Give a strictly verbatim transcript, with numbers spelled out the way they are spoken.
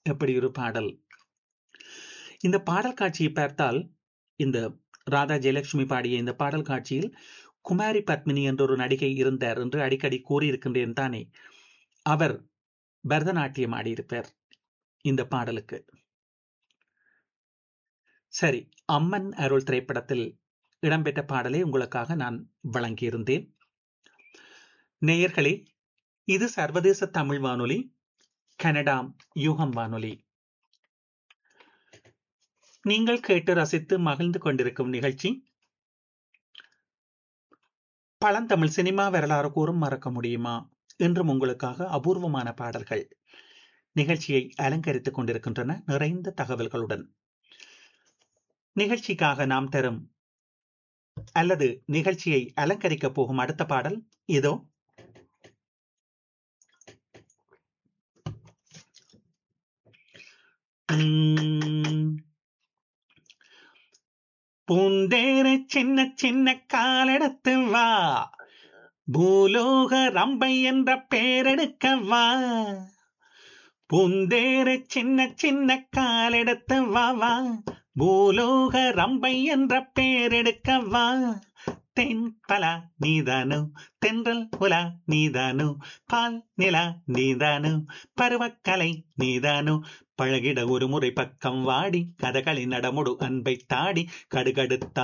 எப்படி ஒரு பாடல்! இந்த பாடல் காட்சியை பார்த்தால், இந்த ராதா ஜெயலட்சுமி பாடிய இந்த பாடல் காட்சியில் குமாரி பத்மினி என்ற ஒரு நடிகை இருந்தார் என்று அடிக்கடி கூறியிருக்கின்றேன் தானே. அவர் பரதநாட்டியம் ஆடியிருப்பார் இந்த பாடலுக்கு. சரி, அம்மன் அருள் திரைப்படத்தில் இடம்பெற்ற பாடலை உங்களுக்காக நான் வழங்கியிருந்தேன். நேயர்களே, இது சர்வதேச தமிழ் வானொலி, கனடா யூகம் வானொலி. நீங்கள் கேட்டு ரசித்து மகிழ்ந்து கொண்டிருக்கும் நிகழ்ச்சி பழந்தமிழ் சினிமா வரலாறு கூறும் மறக்க முடியுமா? என்றும் உங்களுக்காக அபூர்வமான பாடல்கள் நிகழ்ச்சியை அலங்கரித்துக் கொண்டிருக்கின்றன, நிறைந்த தகவல்களுடன். நிகழ்ச்சிக்காக நாம் தரும் அல்லது நிகழ்ச்சியை அலங்கரிக்க போகும் அடுத்த பாடல் இதோ. பூந்தேர சின்ன சின்ன காலெடுத்து வா, பூலோக ரம்பை என்ற பேரெடுக்க வா. பூந்தேர சின்ன சின்ன காலெடுத்து வா வா, பூலோக ரம்பை என்ற பேரெடுக்க வா. தென் பலா நீதானோ, தென்றல் புலா நீதானோ, பால் நிலா நீதானோ, பருவக்கலை நீதானோ, பழகிட ஒரு முறை பக்கம் வாடி, கதகளி நடமுடு அன்பை தாடி, கடுகடுத்த